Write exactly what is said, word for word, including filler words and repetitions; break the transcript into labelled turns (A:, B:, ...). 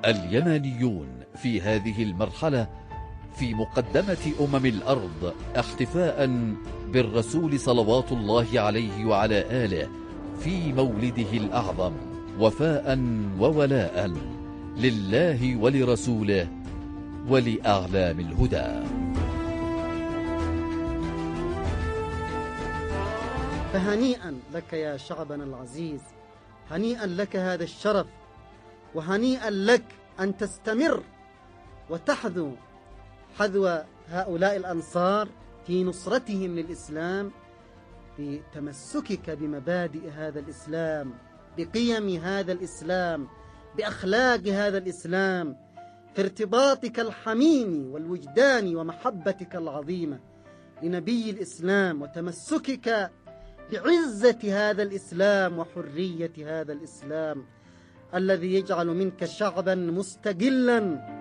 A: اليمانيون في هذه المرحلة في مقدمة أمم الأرض احتفاء بالرسول صلوات الله عليه وعلى آله في مولده الأعظم، وفاء وولاء لله ولرسوله ولأعلام الهدى.
B: فهنيئا لك يا شعبنا العزيز، هنيئا لك هذا الشرف، وهنيئا لك أن تستمر وتحذو حذو هؤلاء الأنصار في نصرتهم للإسلام، بتمسكك بمبادئ هذا الإسلام، بقيم هذا الإسلام، بأخلاق هذا الإسلام، في ارتباطك الحميم والوجدان ومحبتك العظيمة لنبي الإسلام، وتمسكك بعزة هذا الإسلام وحرية هذا الإسلام الذي يجعل منك شعبا مستقلا